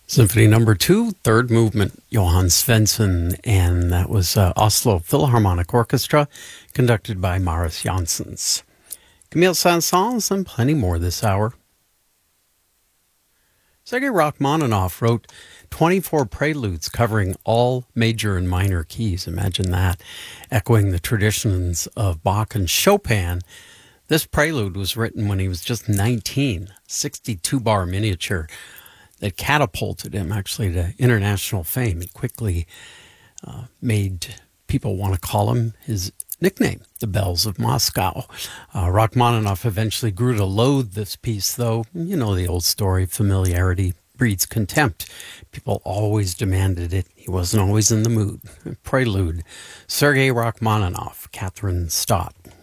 Symphony Number 2, third movement, Johann Svensson, and that was Oslo Philharmonic Orchestra, conducted by Maris Janssens. Camille Saint-Saëns and plenty more this hour. Sergei Rachmaninoff wrote 24 preludes covering all major and minor keys. Imagine that, echoing the traditions of Bach and Chopin. This prelude was written when he was just 19, 62-bar miniature that catapulted him actually to international fame. He quickly made people want to call him his nickname, the Bells of Moscow. Rachmaninoff eventually grew to loathe this piece, though. You know the old story, familiarity breeds contempt. People always demanded it. He wasn't always in the mood. Prelude, Sergei Rachmaninoff, Catherine Stott.